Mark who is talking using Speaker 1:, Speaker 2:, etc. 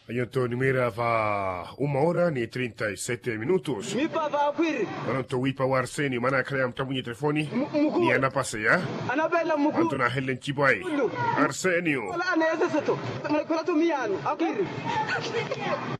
Speaker 1: Ayunto nimera fa 1 ora e 37 minutos.
Speaker 2: Mipa va kwiri.
Speaker 1: Anto wipa warseni mana kaya mtamunye telefoni. Ni anapase ya.
Speaker 2: Anabella muku.
Speaker 1: Anto na helen chibai. Arsenio.
Speaker 2: Wala ana yasa sato. Kuna tu mianu. Akwiri.